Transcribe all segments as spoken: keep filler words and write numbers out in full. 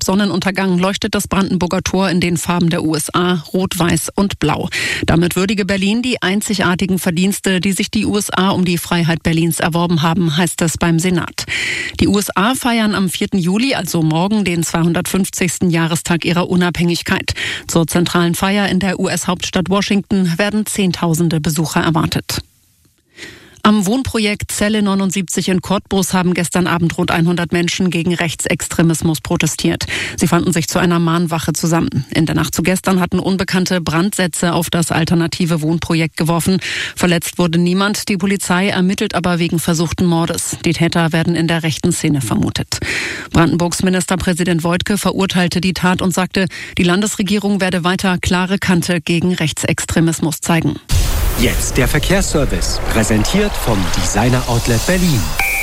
Sonnenuntergang leuchtet das Brandenburger Tor in den Farben der U S A, Rot, Weiß und Blau. Damit würdige Berlin die einzigartigen Verdienste, die sich die U S A um die Freiheit Berlins erworben haben, heißt es beim Senat. Die U S A feiern am vierten Juli, also morgen, den zweihundertfünfzigsten Jahrestag ihrer Unabhängigkeit. Zur zentralen Feier in der U S-Hauptstadt Washington werden Zehntausende Besucher erwartet. Am Wohnprojekt Zelle neunundsiebzig in Cottbus haben gestern Abend rund hundert Menschen gegen Rechtsextremismus protestiert. Sie fanden sich zu einer Mahnwache zusammen. In der Nacht zu gestern hatten Unbekannte Brandsätze auf das alternative Wohnprojekt geworfen. Verletzt wurde niemand. Die Polizei ermittelt aber wegen versuchten Mordes. Die Täter werden in der rechten Szene vermutet. Brandenburgs Ministerpräsident Woidke verurteilte die Tat und sagte, die Landesregierung werde weiter klare Kante gegen Rechtsextremismus zeigen. Jetzt der Verkehrsservice, präsentiert vom Designer Outlet Berlin.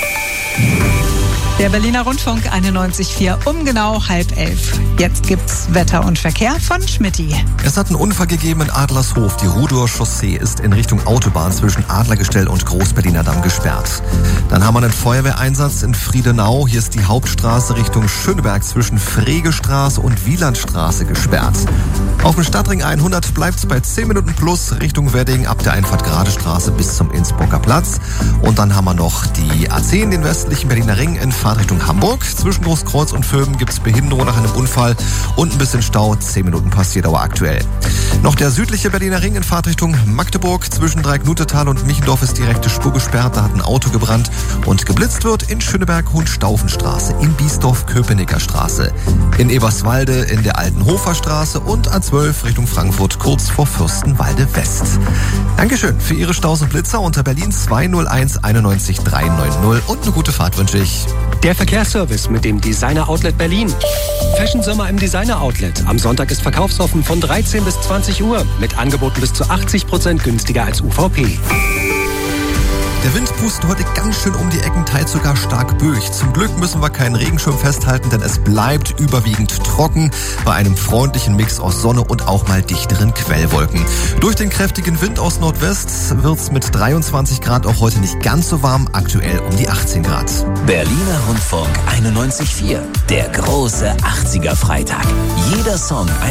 Der Berliner Rundfunk einundneunzig Komma vier um genau halb elf. Jetzt gibt's Wetter und Verkehr von Schmitty. Es hat einen Unfall gegeben in Adlershof. Die Rudower Chaussee ist in Richtung Autobahn zwischen Adlergestell und Großberliner Damm gesperrt. Dann haben wir einen Feuerwehreinsatz in Friedenau. Hier ist die Hauptstraße Richtung Schöneberg zwischen Fregestraße und Wielandstraße gesperrt. Auf dem Stadtring hundert bleibt's bei zehn Minuten plus Richtung Wedding ab der Einfahrt Geradestraße bis zum Innsbrucker Platz. Und dann haben wir noch die A zehn, den westlichen Berliner Ring in Fahrtrichtung Hamburg. Zwischen Großkreuz und Vöben gibt's Behinderung nach einem Unfall und ein bisschen Stau. zehn Minuten Passiertdauer aktuell. Noch der südliche Berliner Ring in Fahrtrichtung Magdeburg. Zwischen Dreiecknutetal und Michendorf ist direkte Spur gesperrt. Da hat ein Auto gebrannt und geblitzt wird in Schöneberg-Hohenstaufenstraße, in Biesdorf-Köpenicker Straße, in Eberswalde in der Alten Hofer Straße und A zwölf Richtung Frankfurt kurz vor Fürstenwalde West. Dankeschön für Ihre Staus und Blitzer unter Berlin zwei null eins einundneunzig drei neun null und eine gute Fahrt wünsche ich. Der Verkehrsservice mit dem Designer Outlet Berlin. Fashion Sommer im Designer Outlet. Am Sonntag ist verkaufsoffen von dreizehn bis zwanzig Uhr mit Angeboten bis zu achtzig Prozent günstiger als U V P. Der Wind pustet heute ganz schön um die Ecken, teils sogar stark böig. Zum Glück müssen wir keinen Regenschirm festhalten, denn es bleibt überwiegend trocken bei einem freundlichen Mix aus Sonne und auch mal dichteren Quellwolken. Durch den kräftigen Wind aus Nordwest wird's mit dreiundzwanzig Grad auch heute nicht ganz so warm, aktuell um die achtzehn Grad. Berliner Rundfunk einundneunzig Komma vier, der große achtziger Freitag. Jeder Song ein